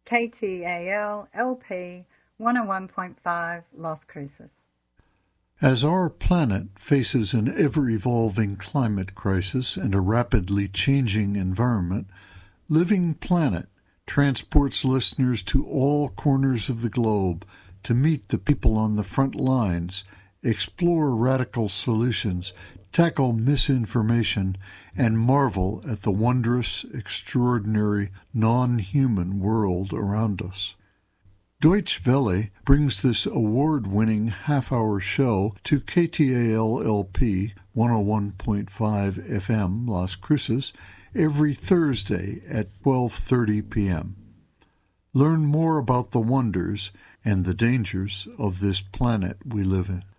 KTAL LP 101.5 Las Cruces. As our planet faces an ever-evolving climate crisis and a rapidly changing environment, Living Planet transports listeners to all corners of the globe to meet the people on the front lines, explore radical solutions, tackle misinformation, and marvel at the wondrous, extraordinary, non-human world around us. Deutsche Welle brings this award-winning half-hour show to KTAL-LP 101.5 FM Las Cruces every Thursday at 12:30 p.m. Learn more about the wonders and the dangers of this planet we live in.